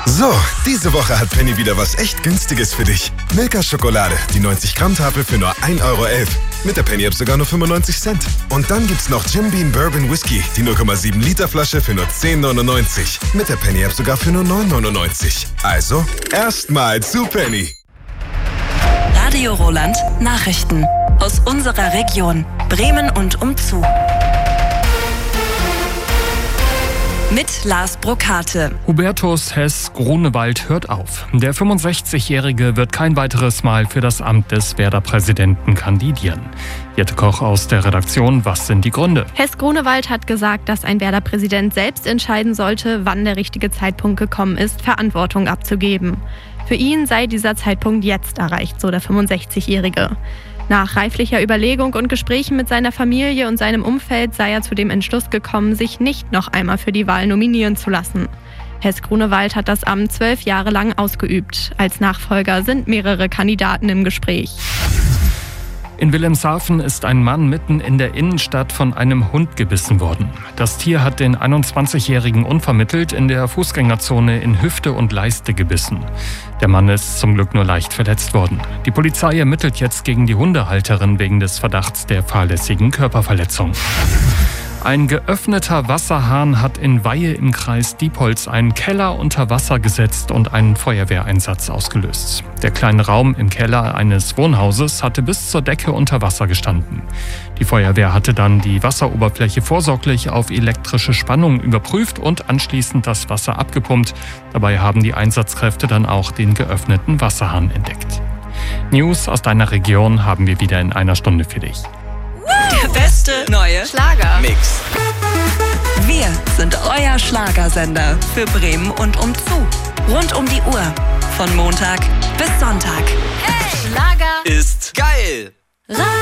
So, diese Woche hat Penny wieder was echt Günstiges für dich. Milka Schokolade, die 90 Gramm Tafel für nur 1,11 €. Mit der Penny-App sogar nur 95 Cent. Und dann gibt's noch Jim Beam Bourbon Whisky, die 0,7 Liter Flasche für nur 10,99 €. Mit der Penny-App sogar für nur 9,99 €. Also, erstmal zu Penny. Radio Roland Nachrichten aus unserer Region Bremen und umzu. Mit Lars Brokate. Hubertus Heß-Grunewald hört auf. Der 65-Jährige wird kein weiteres Mal für das Amt des Werder-Präsidenten kandidieren. Jette Koch aus der Redaktion, was sind die Gründe? Heß-Grunewald hat gesagt, dass ein Werder-Präsident selbst entscheiden sollte, wann der richtige Zeitpunkt gekommen ist, Verantwortung abzugeben. Für ihn sei dieser Zeitpunkt jetzt erreicht, so der 65-Jährige. Nach reiflicher Überlegung und Gesprächen mit seiner Familie und seinem Umfeld sei er zu dem Entschluss gekommen, sich nicht noch einmal für die Wahl nominieren zu lassen. Heß-Grunewald hat das Amt 12 Jahre lang ausgeübt. Als Nachfolger sind mehrere Kandidaten im Gespräch. In Wilhelmshaven ist ein Mann mitten in der Innenstadt von einem Hund gebissen worden. Das Tier hat den 21-Jährigen unvermittelt in der Fußgängerzone in Hüfte und Leiste gebissen. Der Mann ist zum Glück nur leicht verletzt worden. Die Polizei ermittelt jetzt gegen die Hundehalterin wegen des Verdachts der fahrlässigen Körperverletzung. Ein geöffneter Wasserhahn hat in Weihe im Kreis Diepholz einen Keller unter Wasser gesetzt und einen Feuerwehreinsatz ausgelöst. Der kleine Raum im Keller eines Wohnhauses hatte bis zur Decke unter Wasser gestanden. Die Feuerwehr hatte dann die Wasseroberfläche vorsorglich auf elektrische Spannung überprüft und anschließend das Wasser abgepumpt. Dabei haben die Einsatzkräfte dann auch den geöffneten Wasserhahn entdeckt. News aus deiner Region haben wir wieder in einer Stunde für dich. Der beste neue Schlager-Mix. Wir sind euer Schlagersender für Bremen und umzu. Rund um die Uhr. Von Montag bis Sonntag. Schlager ist geil.